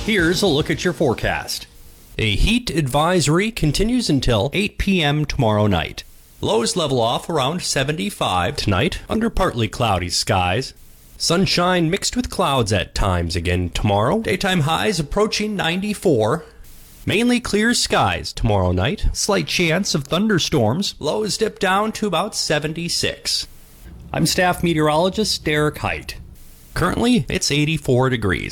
Here's a look at your forecast. A heat advisory continues until 8 p.m. tomorrow night. Lows level off around 75 tonight under partly cloudy skies. Sunshine mixed with clouds at times again tomorrow. Daytime highs approaching 94. Mainly clear skies tomorrow night. Slight chance of thunderstorms. Lows dip down to about 76. I'm staff meteorologist Derek Height. Currently, it's 84 degrees.